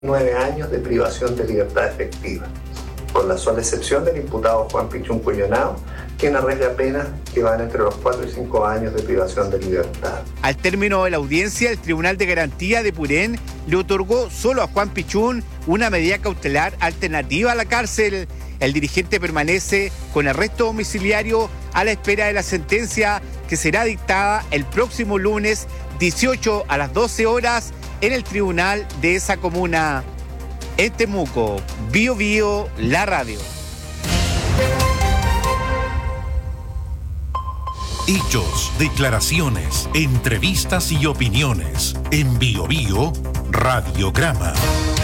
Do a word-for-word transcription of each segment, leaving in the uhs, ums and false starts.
nueve años de privación de libertad efectiva, con la sola excepción del imputado Juan Pichún Cuñonao, quien arriesga penas que van entre los cuatro y cinco años de privación de libertad. Al término de la audiencia, el Tribunal de Garantía de Purén le otorgó solo a Juan Pichún una medida cautelar alternativa a la cárcel. El dirigente permanece con arresto domiciliario a la espera de la sentencia que será dictada el próximo lunes dieciocho a las doce horas en el tribunal de esa comuna. En Temuco, Bio Bio, la radio. Hechos, declaraciones, entrevistas y opiniones. En Bio Bio, Radiograma.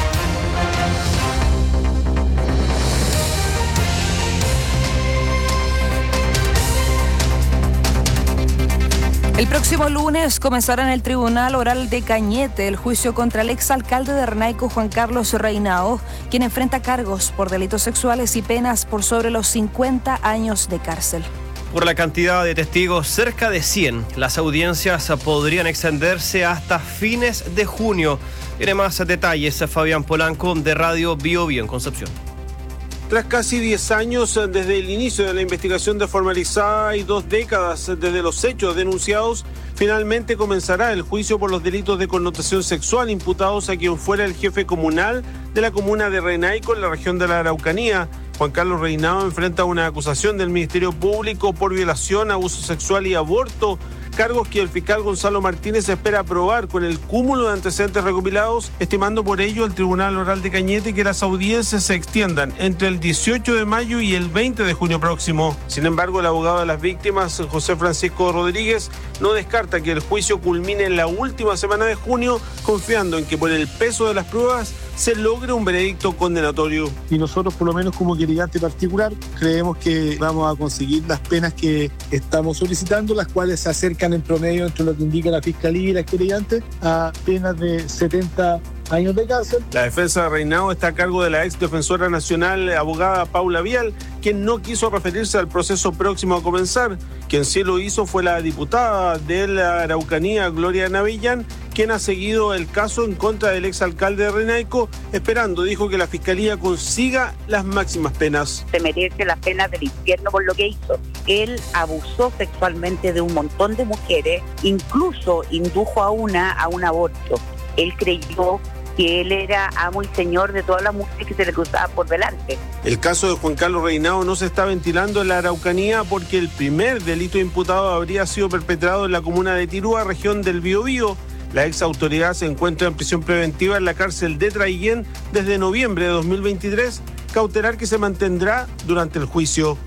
El próximo lunes comenzará en el Tribunal Oral de Cañete el juicio contra el exalcalde de Renaico, Juan Carlos Reinao, quien enfrenta cargos por delitos sexuales y penas por sobre los cincuenta años de cárcel. Por la cantidad de testigos, cerca de cien, las audiencias podrían extenderse hasta fines de junio. Tiene más detalles Fabián Polanco de Radio Bio Bio en Concepción. Tras casi diez años desde el inicio de la investigación desformalizada y dos décadas desde los hechos denunciados, finalmente comenzará el juicio por los delitos de connotación sexual imputados a quien fuera el jefe comunal de la comuna de Renaico en la región de la Araucanía. Juan Carlos Reinao enfrenta una acusación del Ministerio Público por violación, abuso sexual y aborto, cargos que el fiscal Gonzalo Martínez espera aprobar con el cúmulo de antecedentes recopilados, estimando por ello el Tribunal Oral de Cañete que las audiencias se extiendan entre el dieciocho de mayo y el veinte de junio próximo. Sin embargo, el abogado de las víctimas, José Francisco Rodríguez, no descarta que el juicio culmine en la última semana de junio, confiando en que por el peso de las pruebas se logre un veredicto condenatorio. Y nosotros, por lo menos como querellante particular, creemos que vamos a conseguir las penas que estamos solicitando, las cuales se acercan en promedio entre lo que indica la Fiscalía y la querellante a penas de setenta años de cárcel. La defensa de Reinao está a cargo de la ex defensora nacional, abogada Paula Vial, quien no quiso referirse al proceso próximo a comenzar. Quien sí lo hizo fue la diputada de la Araucanía, Gloria Navillán, quien ha seguido el caso en contra del exalcalde de Renaico, esperando, dijo, que la Fiscalía consiga las máximas penas. Se merece las penas del infierno por lo que hizo. Él abusó sexualmente de un montón de mujeres, incluso indujo a una a un aborto. Él creyó que él era amo y señor de todas las mujeres que se le cruzaban por delante. El caso de Juan Carlos Reinao no se está ventilando en la Araucanía porque el primer delito imputado habría sido perpetrado en la comuna de Tirúa, región del Biobío. La ex autoridad se encuentra en prisión preventiva en la cárcel de Traiguén desde noviembre de dos mil veintitrés, cautelar que se mantendrá durante el juicio.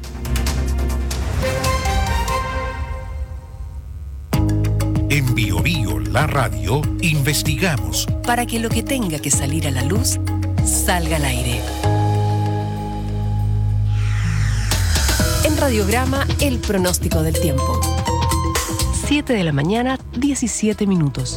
En Bio Bio, la radio, investigamos para que lo que tenga que salir a la luz salga al aire. En Radiograma, el pronóstico del tiempo. siete de la mañana, diecisiete minutos.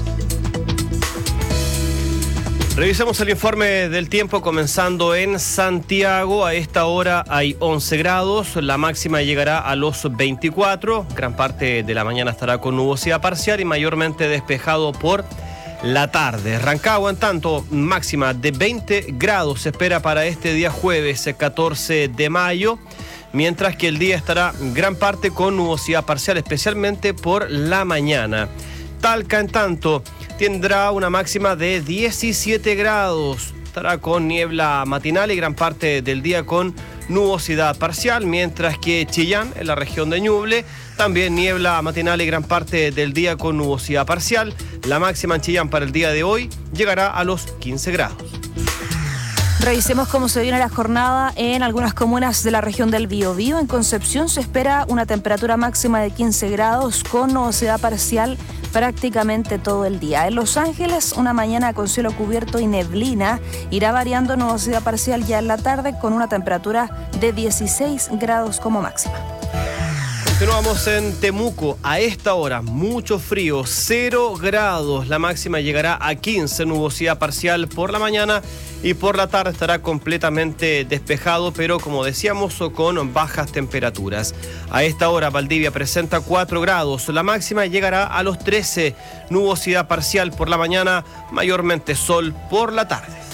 Revisamos el informe del tiempo comenzando en Santiago. A esta hora hay once grados, la máxima llegará a los veinticuatro. Gran parte de la mañana estará con nubosidad parcial y mayormente despejado por la tarde. Rancagua, en tanto, máxima de veinte grados se espera para este día jueves catorce de mayo. Mientras que el día estará gran parte con nubosidad parcial, especialmente por la mañana. Talca, en tanto, tendrá una máxima de diecisiete grados. Estará con niebla matinal y gran parte del día con nubosidad parcial, mientras que Chillán, en la región de Ñuble, también niebla matinal y gran parte del día con nubosidad parcial. La máxima en Chillán para el día de hoy llegará a los quince grados. Revisemos cómo se viene la jornada en algunas comunas de la región del Biobío. En Concepción se espera una temperatura máxima de quince grados con nubosidad parcial prácticamente todo el día. En Los Ángeles, una mañana con cielo cubierto y neblina. Irá variando nubosidad parcial ya en la tarde con una temperatura de dieciséis grados como máxima. Continuamos en Temuco. A esta hora, mucho frío, cero grados. La máxima llegará a quince, nubosidad parcial por la mañana y por la tarde estará completamente despejado, pero como decíamos, con bajas temperaturas. A esta hora, Valdivia presenta cuatro grados. La máxima llegará a los trece, nubosidad parcial por la mañana, mayormente sol por la tarde.